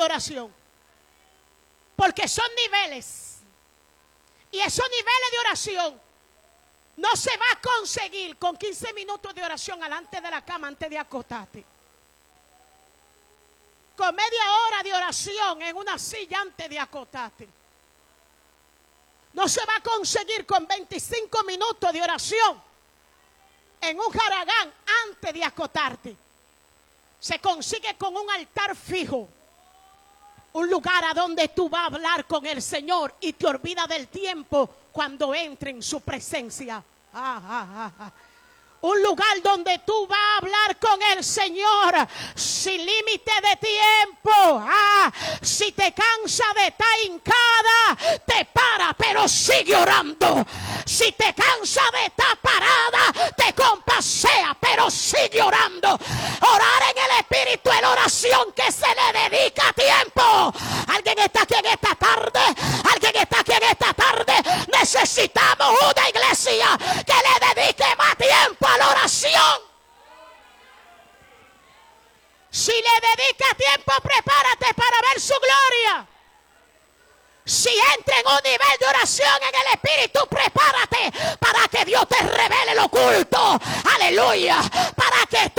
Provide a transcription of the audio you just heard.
oración. Porque son niveles. Y esos niveles de oración no se va a conseguir con 15 minutos de oración delante de la cama antes de acostarte. Con media hora de oración en una silla antes de acostarte. No se va a conseguir con 25 minutos de oración en un jaragán antes de acostarte. Se consigue con un altar fijo. Un lugar a donde tú vas a hablar con el Señor y te olvidas del tiempo cuando entre en su presencia. Un lugar donde tú vas a hablar con el Señor sin límite de tiempo. Si te cansa de estar hincada, te para, pero sigue orando. Si te cansa de estar parada, te compasea, pero sigue orando. Orar en el Espíritu es la oración que se le dedica tiempo. Alguien está aquí en esta tarde. Alguien está aquí en esta tarde. Necesitamos una iglesia que le dedique más tiempo a la oración. Si le dedica tiempo, prepárate para ver su gloria. Si entra en un nivel de oración en el Espíritu, prepárate para que Dios te revele lo oculto. Aleluya. Para que